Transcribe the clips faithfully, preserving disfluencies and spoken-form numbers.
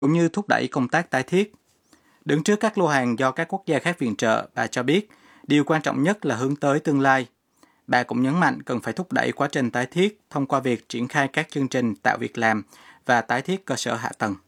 cũng như thúc đẩy công tác tái thiết. Đứng trước các lô hàng do các quốc gia khác viện trợ, bà cho biết điều quan trọng nhất là hướng tới tương lai. Bà cũng nhấn mạnh cần phải thúc đẩy quá trình tái thiết thông qua việc triển khai các chương trình tạo việc làm và tái thiết cơ sở hạ tầng.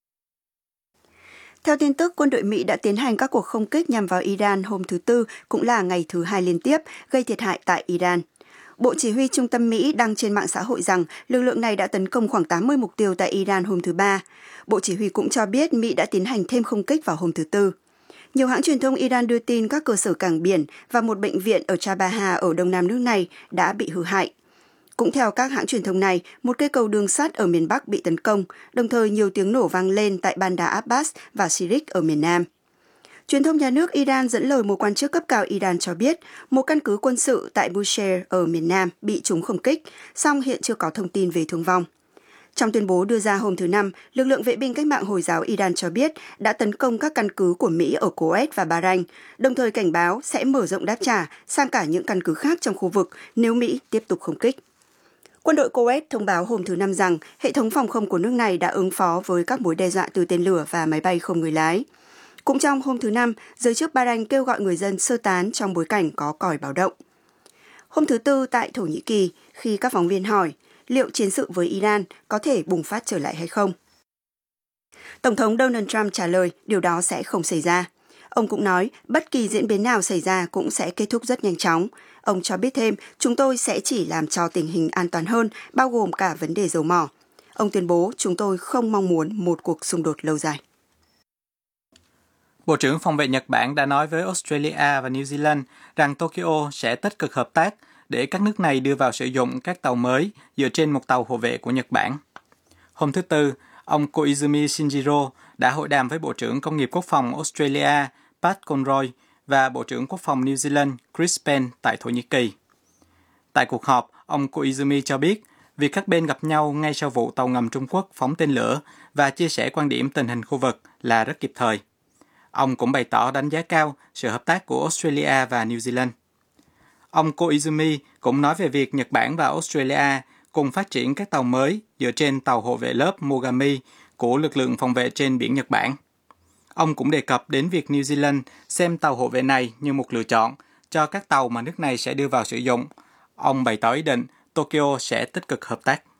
Theo tin tức, quân đội Mỹ đã tiến hành các cuộc không kích nhằm vào Iran hôm thứ Tư, cũng là ngày thứ hai liên tiếp, gây thiệt hại tại Iran. Bộ Chỉ huy Trung tâm Mỹ đăng trên mạng xã hội rằng lực lượng này đã tấn công khoảng tám mươi mục tiêu tại Iran hôm thứ Ba. Bộ Chỉ huy cũng cho biết Mỹ đã tiến hành thêm không kích vào hôm thứ Tư. Nhiều hãng truyền thông Iran đưa tin các cơ sở cảng biển và một bệnh viện ở Chabaha ở đông nam nước này đã bị hư hại. Cũng theo các hãng truyền thông này, một cây cầu đường sắt ở miền Bắc bị tấn công, đồng thời nhiều tiếng nổ vang lên tại Bandar Abbas và Sirik ở miền Nam. Truyền thông nhà nước Iran dẫn lời một quan chức cấp cao Iran cho biết một căn cứ quân sự tại Bushehr ở miền Nam bị trúng không kích, song hiện chưa có thông tin về thương vong. Trong tuyên bố đưa ra hôm thứ Năm, lực lượng vệ binh cách mạng Hồi giáo Iran cho biết đã tấn công các căn cứ của Mỹ ở Kuwait và Bahrain, đồng thời cảnh báo sẽ mở rộng đáp trả sang cả những căn cứ khác trong khu vực nếu Mỹ tiếp tục không kích. Quân đội Kuwait thông báo hôm thứ Năm rằng hệ thống phòng không của nước này đã ứng phó với các mối đe dọa từ tên lửa và máy bay không người lái. Cũng trong hôm thứ Năm, giới chức Bahrain kêu gọi người dân sơ tán trong bối cảnh có còi báo động. Hôm thứ Tư tại Thổ Nhĩ Kỳ, khi các phóng viên hỏi liệu chiến sự với Iran có thể bùng phát trở lại hay không, Tổng thống Donald Trump trả lời điều đó sẽ không xảy ra. Ông cũng nói bất kỳ diễn biến nào xảy ra cũng sẽ kết thúc rất nhanh chóng. Ông cho biết thêm, chúng tôi sẽ chỉ làm cho tình hình an toàn hơn, bao gồm cả vấn đề dầu mỏ. Ông tuyên bố chúng tôi không mong muốn một cuộc xung đột lâu dài. Bộ trưởng Phòng vệ Nhật Bản đã nói với Australia và New Zealand rằng Tokyo sẽ tích cực hợp tác để các nước này đưa vào sử dụng các tàu mới dựa trên một tàu hộ vệ của Nhật Bản. Hôm thứ Tư, ông Koizumi Shinjiro đã hội đàm với Bộ trưởng Công nghiệp Quốc phòng Australia Pat Conroy và Bộ trưởng Quốc phòng New Zealand Chris Payne tại Thổ Nhĩ Kỳ. Tại cuộc họp, ông Koizumi cho biết việc các bên gặp nhau ngay sau vụ tàu ngầm Trung Quốc phóng tên lửa và chia sẻ quan điểm tình hình khu vực là rất kịp thời. Ông cũng bày tỏ đánh giá cao sự hợp tác của Australia và New Zealand. Ông Koizumi cũng nói về việc Nhật Bản và Australia cùng phát triển các tàu mới dựa trên tàu hộ vệ lớp Mogami của lực lượng phòng vệ trên biển Nhật Bản. Ông cũng đề cập đến việc New Zealand xem tàu hộ vệ này như một lựa chọn cho các tàu mà nước này sẽ đưa vào sử dụng. Ông bày tỏ ý định Tokyo sẽ tích cực hợp tác.